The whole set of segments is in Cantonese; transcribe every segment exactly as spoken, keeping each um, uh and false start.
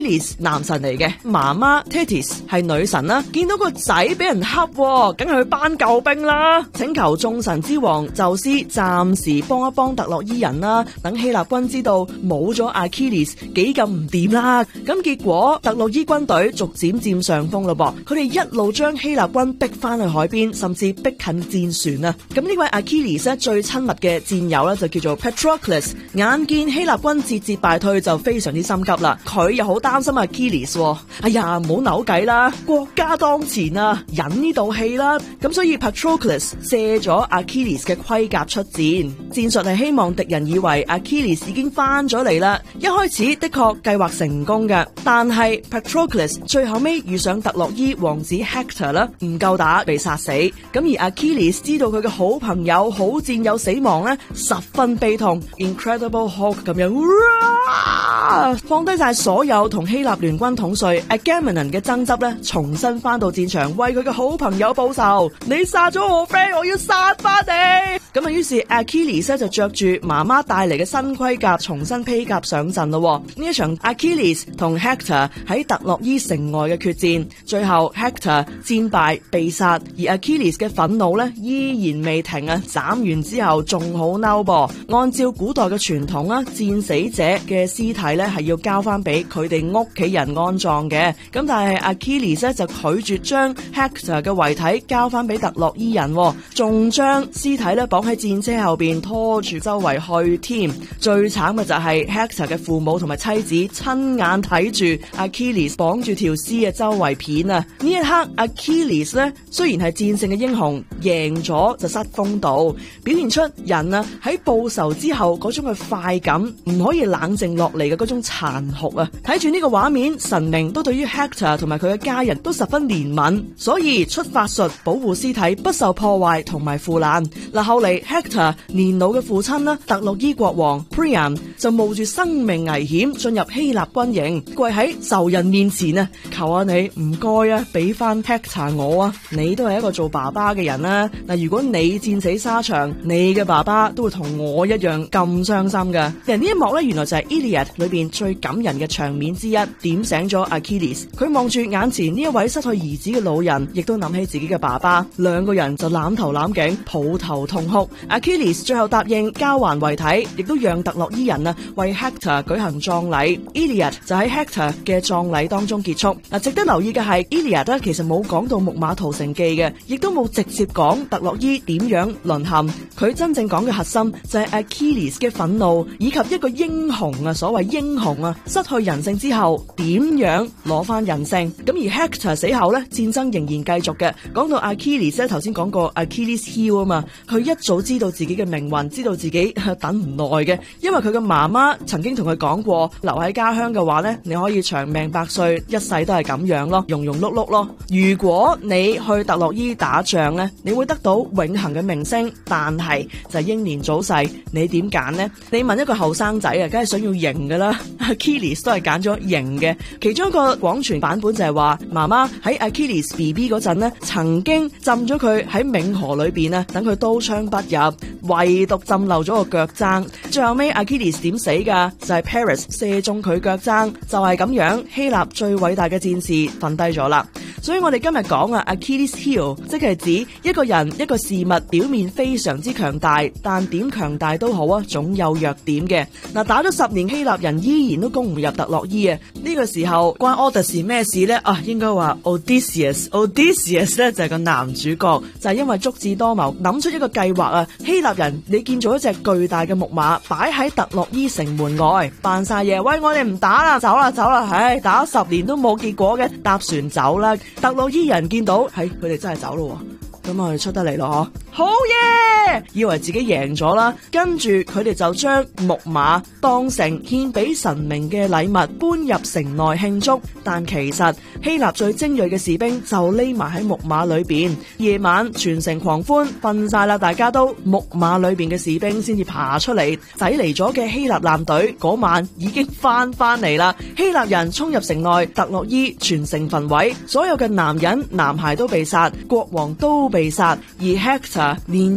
Achilles 男神嚟嘅，媽媽 Thetis 係女神啦，見到個仔俾人恰，梗係去搬救兵啦，請求眾神之王宙斯暫時幫一幫特洛伊人啦，等希臘軍知道冇咗 Achilles 幾咁唔掂啦。咁結果特洛伊軍隊逐漸佔上風咯噃，佢哋一路將希臘軍逼翻去海邊，甚至逼近戰船啊。咁呢位 Achilles 咧最親密嘅戰友咧就叫做 Patroclus， 眼見希臘軍節節敗退就非常之心急啦，佢又好擔心 Achilles， 哎呀唔好扭計啦，國家當前啊，忍呢道氣啦。咁所以 Patroclus 借咗 Achilles 嘅盔甲出戰，戰術係希望敵人以為 Achilles 已經翻咗嚟啦。一開始的確計劃成功嘅，但係 Patroclus 最後尾遇上特洛伊王子 Hector 啦，唔夠打被殺死。咁而 Achilles 知道佢嘅好朋友好戰友死亡咧，十分悲痛 ，Incredible Hulk 咁樣，放低晒所有同希臘聯軍統帥 Agamemnon 嘅爭執咧，重新翻到戰場為佢嘅好朋友報仇。你殺咗我 friend， 我要殺翻你。咁啊，於是 Achilles 咧就着住媽媽帶嚟嘅新盔甲，重新披甲上陣咯。呢一場 Achilles 同 Hector 喺特洛伊城外嘅決戰，最後 Hector 戰敗被殺，而 Achilles 嘅憤怒咧依然未停啊！斬完之後仲好嬲噃。按照古代嘅傳統啊，戰死者嘅屍體咧係要交翻俾佢哋屋企人安葬嘅。咁但係 Achilles 咧就拒絕將 Hector 嘅遺體交翻俾特洛伊人，仲將屍體咧綁喺戰車後邊拖住周圍去添。最慘嘅就係 Hector 嘅父母同埋妻子親眼睇住 Achilles 綁住條屍嘅周圍片啊！呢一刻 Achilles 咧雖然係戰勝嘅英雄，贏咗就失風度，表現出人啊喺報仇之後嗰種嘅快感，唔可以冷靜落嚟嘅嗰種殘酷啊！睇住呢個畫面，神明都對於 Hector 同埋佢嘅家人都十分憐憫，所以出法術保護屍體不受破壞同埋腐爛。嗱，後嚟 Hector 年老嘅父親啦，特洛伊國王 Priam 就冒住生命危險進入希臘軍營，跪喺仇人面前啊，求下你唔該啊，俾翻 Hector 我啊！你都係一個做爸爸嘅人啦，嗱，如果你戰死沙場，你嘅爸爸都會同我一樣咁傷心噶。其實呢一幕咧，原來就係 Iliad 裏邊最感人嘅場面之一，點醒咗 Achilles。佢望住眼前呢一位失去兒子嘅老人，亦都諗起自己嘅爸爸，兩個人就攬頭攬頸，抱頭痛哭。Achilles 最後答應交還遺體，亦都讓特洛伊人啊為 Hector 舉行葬禮。Iliad 就喺 Hector 嘅葬禮當中結束。嗱，值得留意嘅係 Iliad 咧，其實冇講到木馬屠城記嘅，亦都冇直接講特洛伊點樣淪陷。佢真正講嘅核心就係 Achilles 嘅憤怒，以及一個英雄啊，所謂英雄啊，失去人性之後點樣攞翻人性。咁而 Hector 死後咧，戰爭仍然繼續嘅。講到 Achilles 咧，頭先講過 Achilles heel 啊嘛，佢一早知道自己嘅命運，知道自己等唔耐嘅，因為佢嘅媽媽曾經同佢講過，留喺家鄉嘅話咧，你可以長命百歲，一世都係咁樣咯，庸庸碌碌咯。如果你去特洛伊打仗咧，你會得到永恆嘅名聲，但係就係英年早逝，你點揀呢？你問一個後生仔啊，梗係想要型噶啦。Achilles 都係揀咗型嘅。其中一個廣傳版本就係話，媽媽喺 Achilles B B 嗰陣呢，曾經浸咗佢喺冥河裏邊啊，等佢刀槍不入，唯獨浸漏咗個腳踭。最後尾 Achilles 點死噶？就係 Paris 射中佢腳踭，就係咁樣，希臘最偉大嘅戰士瞓低咗啦。所以我哋今日講啊 Achilles heel， 即係指一個人一個事物表面非常之強大，但點強大都好啊，總有弱點嘅。嗱，打咗十年希臘人依然都攻唔入特洛伊啊！呢個時候關 Odyssey 咩事呢？啊，應該話 Odysseus，Odysseus 咧就係個男主角，就係因為足智多謀諗出一個計劃啊！希臘人你見咗一隻巨大嘅木馬擺喺特洛伊城門外，扮晒嘢，喂，我哋唔打啦，走啦走啦，唉，打咗十年都冇結果嘅，搭船走啦。特洛伊人見到，係佢哋真係走咯，咁我哋出得嚟咯，好嘢！以為自己贏咗啦，跟住佢哋就將木馬當成獻俾神明嘅禮物搬入城內慶祝，但其實希臘最精銳嘅士兵就匿埋喺木馬裏邊。夜晚全城狂歡，瞓晒啦，大家都木馬裏邊嘅士兵先至爬出嚟，仔嚟咗嘅希臘艦隊嗰晚已經翻翻嚟啦。希臘人衝入城內，特洛伊全城焚毀，所有嘅男人男孩都被殺，國王都被殺，而 Hector 年幼嘅兒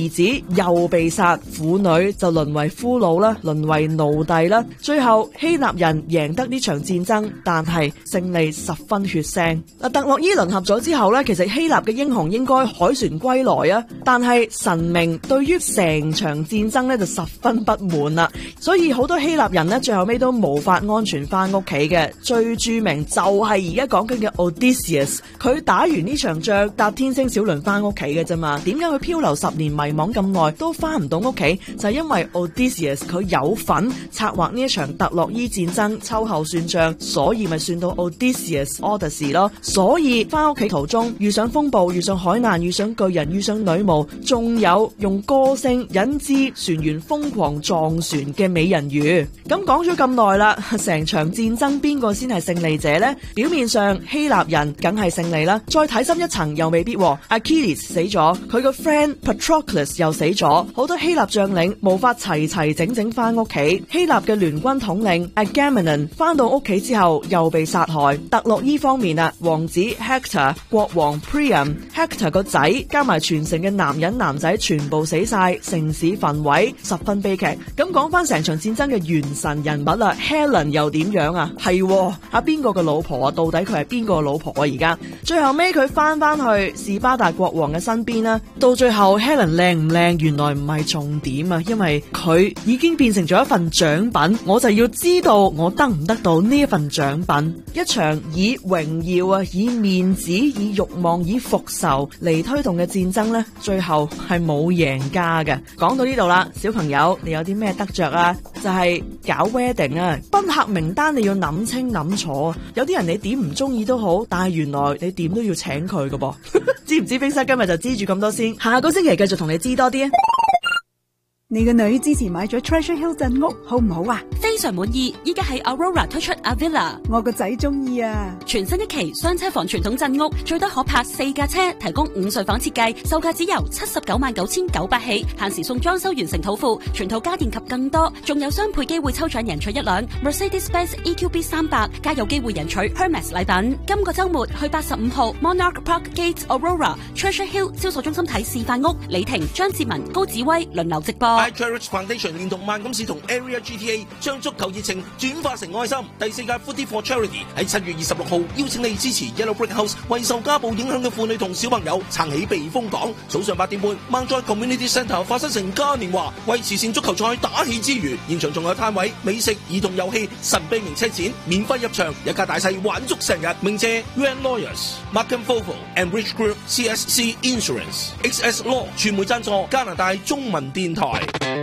兒子又被殺，婦女就淪為俘虜啦，淪為奴隸啦。最後希臘人贏得呢場戰爭，但係勝利十分血腥。嗱，特洛伊淪陷咗之後呢，其實希臘嘅英雄應該凱旋歸來啊，但係神明對於成場戰爭呢就十分不滿啦，所以好多希臘人呢最後尾都無法安全翻屋企嘅。最著名就係而家講緊嘅 Odysseus， 佢打完呢場仗搭天星小輪翻屋企嘅啫嘛。點解佢漂流十年迷惘咁耐都翻唔到屋企？就係因為 Odysseus 佢有份策劃呢一場特洛伊戰爭，秋後算賬，所以咪算到 Odysseus Odyssey 咯。所以翻屋企途中遇上風暴，遇上海難，遇上巨人，遇上女巫，仲有用歌聲引致船員瘋狂撞船嘅美人魚。咁講咗咁耐啦，成場戰爭邊個先係勝利者呢？表面上希臘人梗係勝利啦，再睇深一層又未必。Achilles 死咗，佢個 friend Patroclus 又死咗，好多希臘將領無法齊齊整整翻屋企。希臘嘅聯軍統領 Agamemnon 翻到屋企之後又被殺害。特洛伊方面啊，王子 Hector、國王 Priam、Hector 個仔加埋全城嘅男人男仔全部死晒，城市焚毀，十分悲劇。咁講翻成場戰爭嘅元神人物啊 Helen 又點樣啊？係阿邊個嘅老婆啊？到底佢係邊個老婆啊？而家最後尾佢翻翻去士巴達國王嘅身邊啦。到最後 Helen 靚唔靚原來唔係重點啊，因為佢已經變成咗一份獎品，我就要知道我得唔得到呢一份獎品。一場以榮耀啊、以面子、以慾望、以復仇嚟推動嘅戰爭呢，最後係冇贏家嘅。講到呢度啦，小朋友你有啲咩得着啊？就係、是、搞 wedding 啊，賓客名單你要諗清諗楚啊。有啲人你點唔中意都好，但係原來你點都要請佢㗎噃。知唔知冰室今日就知住咁多先，下個星期繼續同你知多啲啊！ 你個女之前買咗 Treasure Hill 鎮屋好唔好啊？ 非常滿意，依家喺 Aurora 推出 Avila， 我個仔中意啊！ 全新一期雙車房傳統鎮屋，最多可泊四架車，提供五睡房設計，售價只由七十九萬九千九百起，限時送裝修完成土庫，全套家電及更多，仲有雙倍機會抽獎贏取一輛 Mercedes-Benz E Q B 三百，加有機會贏取 Hermes 禮品。今個週末去八十五號 Monarch Park Gate Aurora Treasure Hill 銷售中心睇示範屋，李婷、張志文、高子威輪流直播。 iCourage Foundation 連同萬錦市同 Area G T A 將足球熱情轉化成愛心。第四屆 Footy for Charity 喺七月二十六號邀請你支持 Yellow Brick House 為受家暴影響嘅婦女同小朋友撐起避風港。早上八點半 Mount Joy Community Centre 發生成嘉年華，為慈善足球賽打氣之餘，現場仲有攤位、美食、兒童遊戲、神秘名車展，免費入場，一家大細玩足成日。鳴謝 Yuan Lawyers、Markham Volvo、and Rich Group、C S C Insurance、X S Law 傳媒贊助加拿大中文電台。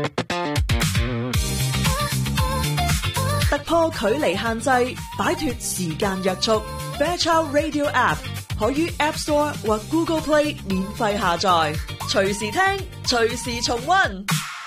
突破距離限制，擺脫時間約束。Fairchild Radio App 可於 App Store 或 Google Play 免費下載，隨時聽，隨時重溫。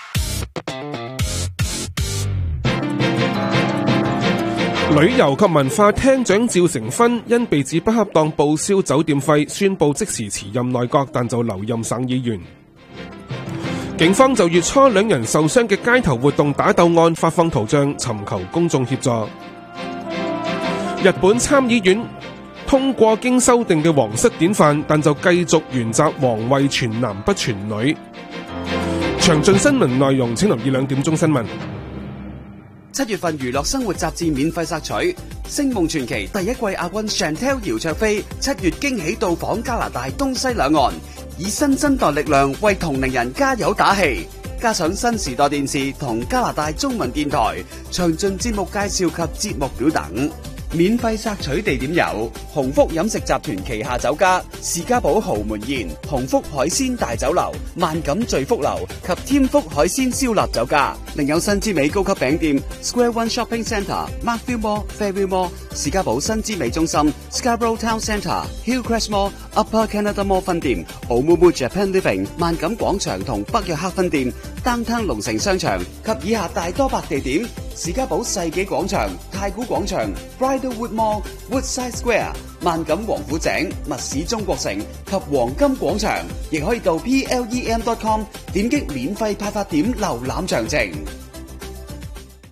旅遊及文化廳長趙成勳因被指不恰當報銷酒店費，宣布即時辭任內閣，但就留任省議員。警方就月初兩人受傷嘅街頭活動打鬥案發放圖像，尋求公眾協助。日本參議院通過經修訂嘅皇室典範，但就繼續原則皇位全男不全女。詳盡新聞內容請留意兩點鐘新聞。 七月份娛樂生活雜誌免費索取，《星夢傳奇》第一季亞軍 Chantel 姚焯菲七月驚喜到訪加拿大東西兩岸，以新生代力量為同齡人加油打氣。加上新時代電視同加拿大中文電台詳盡節目介紹及節目表等。免費索取地點有鴻福飲食集團旗下酒家士嘉堡豪門宴、鴻福海鮮大酒樓、萬錦聚福樓及添福海鮮燒臘酒家。另有新之美高級餅店 Square One Shopping Centre、Markville Mall、Fairview Mall、士嘉堡新之美中心、Scarborough Town Centre、Hillcrest Mall、Upper Canada Mall 分店、Oumuamua Japan Living、萬錦廣場同北約克分店、Downtown 龍城商場及以下大多百地點。士嘉堡世紀廣場、太古廣場、Bridlewood Mall、Woodside Square、萬錦王府井、密市中國城及黃金廣場，亦可以到 P L E M dot com 點擊免費派發點瀏覽詳情。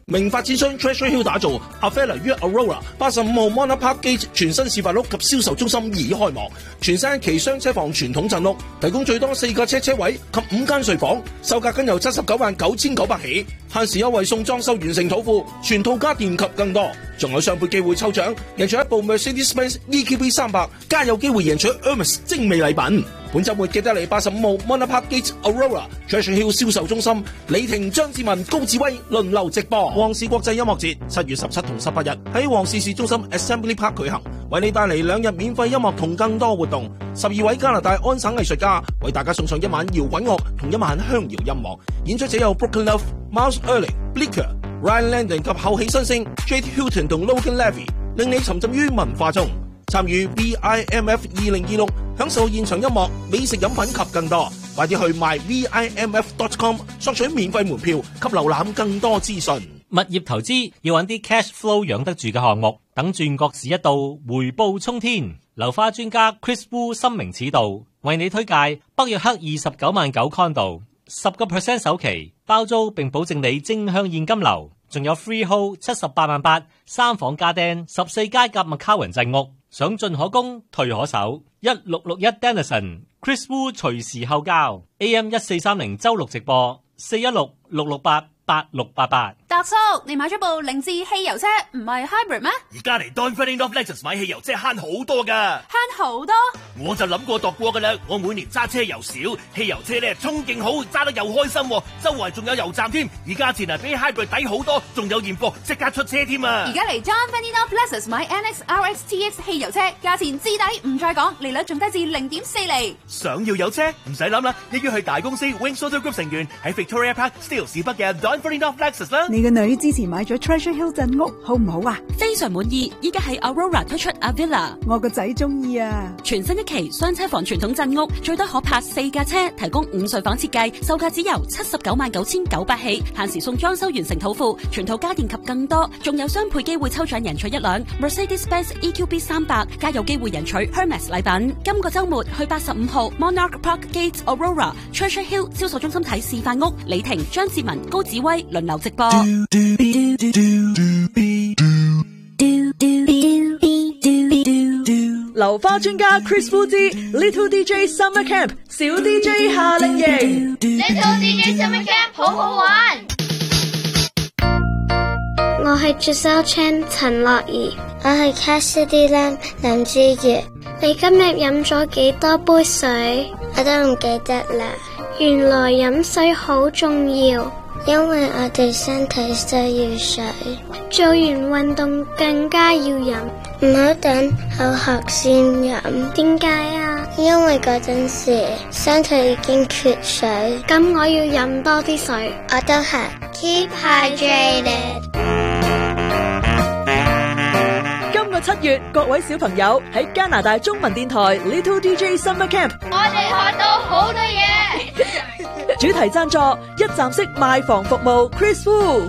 名發展商 Treasure Hill 打造 Avella 於 Aurora 八十五號 Monarch Park Gate 全新示範屋及銷售中心已開幕，全新一期雙車房傳統鎮屋，提供最多四架車車位及五間睡房，售價僅由七十九萬九千九百起，限時優惠送裝修完成土庫，全套家電及更多，仲有雙倍機會抽獎，贏取一部 Mercedes-Benz E Q B 三百，加有機會贏取 Hermes 精美禮品。本週末記得嚟八十五號 Monarch Park Gate Aurora Treasure Hill 銷售中心，李婷、張志文、高志威輪流直播。旺市國際音樂節七月十七同十八日喺旺市市中心 Assembly Park 舉行，為你帶嚟兩日免費音樂同更多活動。十二位加拿大安省藝術家為大家送上一晚搖滾樂同一晚鄉謠音樂。演出者有 Brooklyn Love、Miles Early、Bleaker、Ryan Landon 及後起新星 Jade Hilton 同 Logan Levy， 令你沉浸於文化中。參與 V I M F 二零二六，享受現場音樂、美食飲品及更多。快啲去 my V I M F dot com 索取免費門票及瀏覽更多資訊。 物業投資要揾啲 cash flow 養得住嘅項目，等轉角市一到，回報沖天。樓花專家 Chris Wu 深明此道，為你推介北約克二十九萬九 condo， 十個 percent 首期包租並保證你正向現金流，仲有 freehold 七十八萬八，三房家丁十四街夾 McCowan 鎮屋。想進可攻，退可守。一六六一 Denison Chris Wu 隨時後交 A M 一四三零周六直播四一六六六八八六八八。 達叔，你買咗部凌志汽油車，唔係 hybrid 咩？ 而家嚟 Donford North Lexus 買汽油車慳好多噶， 慳好多？ 我就諗過度過噶啦。我每年揸車又少，汽油車咧衝勁好，揸得又開心，周圍仲有油站添，而價錢啊比 hybrid 抵好多，仲有現貨即刻出車添啊！ 而家嚟 Donford North Lexus 買 N X R X T X 汽油車，價錢至抵唔再講，利率仲低至零點四厘。 想要有車唔使諗啦，一於去大公司 Wings Auto Group 成員喺 Victoria Park Steele 市北嘅 Donford North Lexus 啦。 你個女之前買咗 Treasure Hill 鎮屋，好唔好啊？ 非常滿意，依家喺 Aurora 推出 Avella， 我個仔中意啊！ 全新一期雙車房傳統鎮屋，最多可泊四架車，提供五睡房設計，售價只由七十九萬九千九百起，限時送裝修完成土庫，全套家電及更多，仲有雙倍機會抽獎贏取一輛 Mercedes-Benz E Q B 三百，加有機會贏取 Hermes 禮品。今個週末去八十五號 Monarch Park Gate Aurora Treasure Hill 銷售中心睇示範屋，李婷、張志文、高子威輪流直播。 流花專家 Chris Wu 之 Little D J Summer Camp 小 D J 夏令營 Little D J Summer Camp 好好玩。 我係 Giselle Chan 陳樂怡，我係 Cassidy Lam 林志傑。你今日飲咗幾多杯水？我都唔記得啦。原來飲水好重要，因為我哋身體需要水。做完運動更加要飲，唔好等口渴先飲。點解啊？因為嗰陣時身體已經缺水。咁我要飲多啲水。我都係 Keep hydrated。 今個七月，各位小朋友喺加拿大中文電台 Little D J Summer Camp， 我哋學到好多嘢。 主題贊助一站式賣房服務 Chris Wu。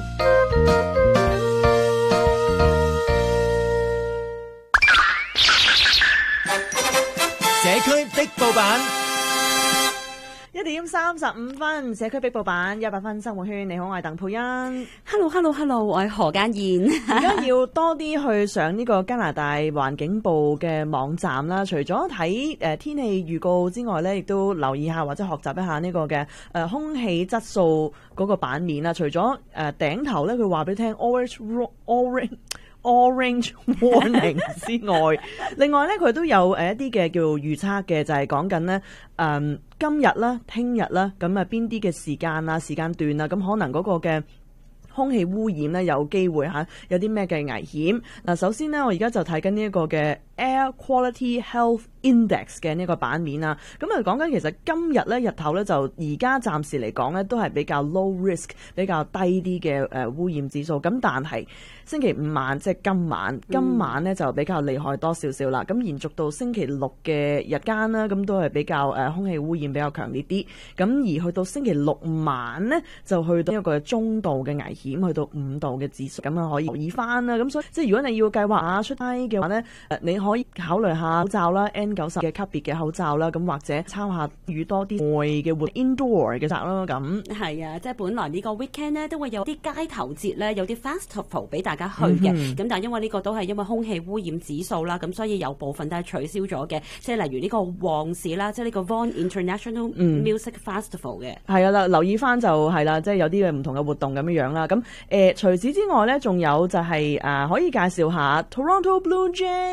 社區的報版。 一點三十五分，社區壁報版一百分生活圈。你好，我係鄧佩欣。 Hello Hello Hello， 我係何嘉燕。 而家要多啲去上呢個加拿大環境部嘅網站啦。除咗睇誒天氣預告之外咧，亦都留意下或者學習一下呢個嘅誒、呃、空氣質素嗰個版面啦。除咗誒、呃、頂頭咧，佢話俾你聽 orange orange orange warning 之外，另外咧佢都有誒一啲嘅叫預測嘅，就係講緊咧誒今日啦、聽日啦，咁啊邊啲嘅時間啊、時間段啊，咁可能嗰個嘅空氣污染咧有機會嚇有啲咩嘅危險。嗱，首先咧我而家就睇緊呢一個嘅 Air Quality Health Index 嘅呢個版面啊，咁啊講緊其實今日咧日頭咧就而家暫時嚟講咧都係比較 low risk 比較低啲嘅誒污染指數，咁但係星期五晚即係今晚，今晚咧就比較厲害多少少啦。咁、嗯、延續到星期六嘅日間啦，咁都係比較誒、呃、空氣污染比較強烈啲。咁而去到星期六晚咧，就去到一個中度嘅危險，去到五度嘅指數，咁啊可以留意翻啦。咁所以即係如果你要計劃啊出街嘅話咧，誒你可以考慮下口罩啦 N 九十 嘅級別嘅口罩啦，咁或者抄下與多啲外嘅活 indoor 嘅擇咯。咁係啊，即係本來呢個 weekend 咧都會有啲街頭節咧，有啲 festival 俾大家去嘅。咁、嗯、但係因為呢個都係因為空氣污染指數啦，咁所以有部分都係取消咗嘅。即係例如呢個旺市啦，即係呢個 Vaughan International Music Festival 嘅。係啊，留意翻就係啦，即係有啲嘅唔同嘅活動咁樣樣啦。咁誒、呃、除此之外咧，仲有就係、是、誒、呃、可以介紹下 Toronto Blue Jays。